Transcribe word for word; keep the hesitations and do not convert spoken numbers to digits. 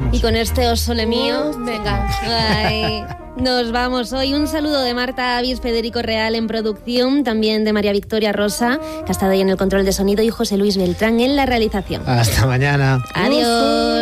vamos. Y con este os sole mío, venga. Ay. Nos vamos hoy. Un saludo de Marta Avis, Federico Real en producción, también de María Victoria Rosa, que ha estado ahí en el control de sonido, y José Luis Beltrán en la realización. Hasta mañana. Adiós.